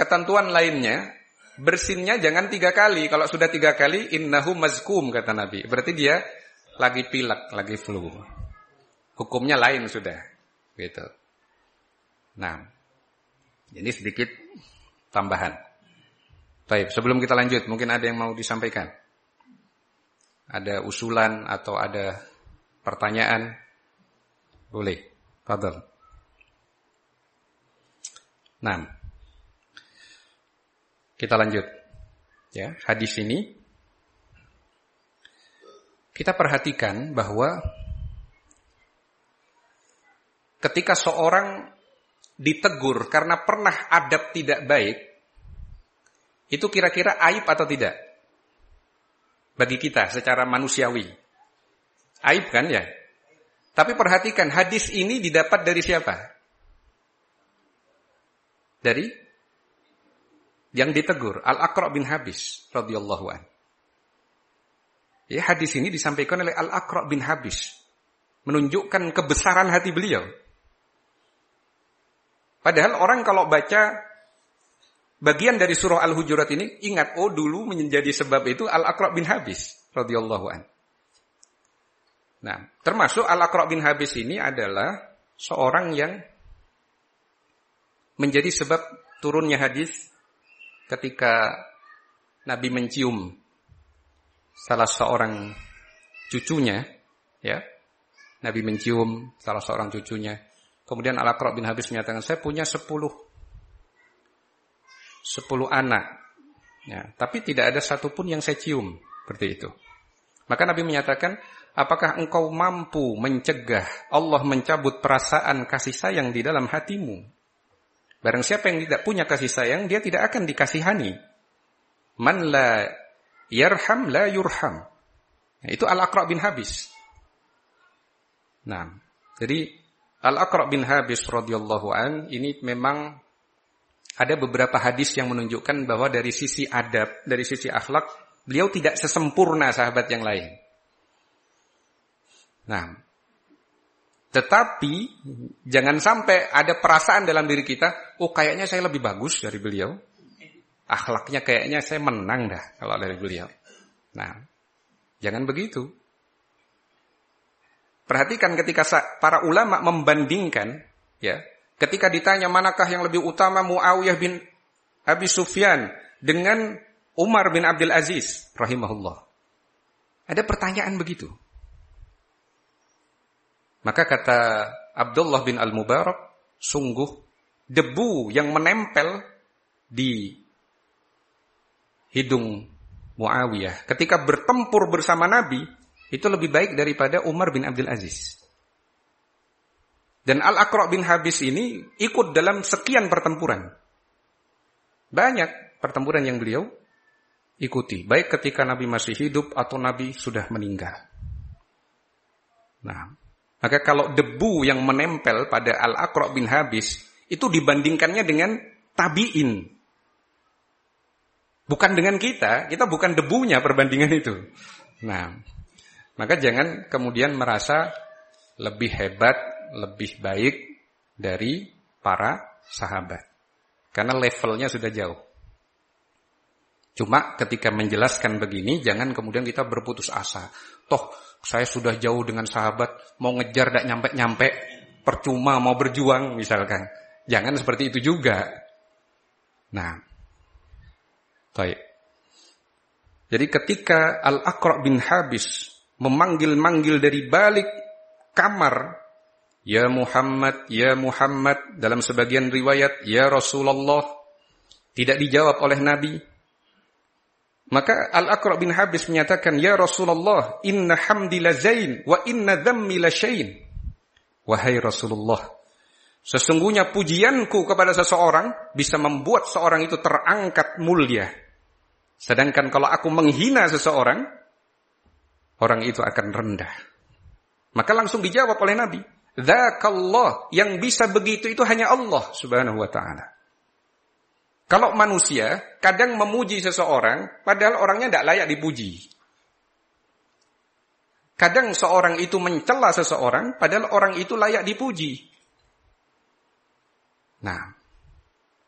ketentuan lainnya, bersinnya jangan 3 kali. Kalau sudah 3 kali, innahu mazkum, kata Nabi. Berarti dia lagi pilek, lagi flu. Hukumnya lain sudah. Gitu. Nah, ini sedikit tambahan. Baik, sebelum kita lanjut, mungkin ada yang mau disampaikan? Ada usulan atau ada pertanyaan? Boleh. Fadhal. Nah, kita lanjut. Ya, hadis ini kita perhatikan bahwa ketika seorang ditegur karena pernah adab tidak baik, itu kira-kira aib atau tidak? Bagi kita secara manusiawi. Aib kan ya? Tapi perhatikan, hadis ini didapat dari siapa? Dari yang ditegur, Al-Aqra' bin Habis radhiyallahu anhu. Ya, hadis ini disampaikan oleh Al-Aqra' bin Habis, menunjukkan kebesaran hati beliau. Padahal orang kalau baca bagian dari surah Al-Hujurat ini, ingat, oh dulu menjadi sebab itu Al-Aqra' bin Habis radhiyallahu anhu. Nah, termasuk Al-Aqra' bin Habis ini adalah seorang yang menjadi sebab turunnya hadis ketika Nabi mencium salah seorang cucunya, ya. Nabi mencium salah seorang cucunya. Kemudian Al-Aqra' bin Habis menyatakan, saya punya 10 anak. Ya, tapi tidak ada satupun yang saya cium. Seperti itu. Maka Nabi menyatakan, apakah engkau mampu mencegah Allah mencabut perasaan kasih sayang di dalam hatimu? Barang siapa yang tidak punya kasih sayang, dia tidak akan dikasihani. Man la yarham la yurham. Nah, itu Al-Aqra' bin Habis. Nah, jadi Al-Aqra' bin Habis radhiyallahu an ini memang ada beberapa hadis yang menunjukkan bahwa dari sisi adab, dari sisi akhlak, beliau tidak sesempurna sahabat yang lain. Nah, tetapi jangan sampai ada perasaan dalam diri kita, oh kayaknya saya lebih bagus dari beliau. Akhlaknya kayaknya saya menang dah kalau dari beliau. Nah, jangan begitu. Perhatikan ketika para ulama membandingkan, ya, ketika ditanya manakah yang lebih utama Muawiyah bin Abi Sufyan dengan Umar bin Abdul Aziz rahimahullah. Ada pertanyaan begitu. Maka kata Abdullah bin Al-Mubarak, sungguh debu yang menempel di hidung Muawiyah ketika bertempur bersama Nabi itu lebih baik daripada Umar bin Abdul Aziz. Dan Al-Aqra' bin Habis ini ikut dalam sekian pertempuran. Banyak pertempuran yang beliau ikuti, baik ketika Nabi masih hidup atau Nabi sudah meninggal. Nah, maka kalau debu yang menempel pada Al-Aqra' bin Habis itu dibandingkannya dengan tabi'in. Bukan dengan kita bukan debunya perbandingan itu. Nah, maka jangan kemudian merasa lebih hebat, lebih baik dari para sahabat. Karena levelnya sudah jauh. Cuma ketika menjelaskan begini, jangan kemudian kita berputus asa. Toh, saya sudah jauh dengan sahabat, mau ngejar tak nyampe-nyampe, percuma mau berjuang misalkan. Jangan seperti itu juga. Nah, baik. Jadi ketika Al-Aqra' bin Habis memanggil-manggil dari balik kamar, ya Muhammad, dalam sebagian riwayat, ya Rasulullah, tidak dijawab oleh Nabi. Maka Al-Aqra' bin Habis menyatakan, ya Rasulullah, inna hamdi la zain, wa inna dhammi la syain. Wahai Rasulullah, sesungguhnya pujianku kepada seseorang bisa membuat seorang itu terangkat mulia. Sedangkan kalau aku menghina seseorang, orang itu akan rendah. Maka langsung dijawab oleh Nabi, dzakallah, yang bisa begitu itu hanya Allah subhanahu wa ta'ala. Kalau manusia kadang memuji seseorang, padahal orangnya tidak layak dipuji. Kadang seorang itu mencela seseorang, padahal orang itu layak dipuji. Nah,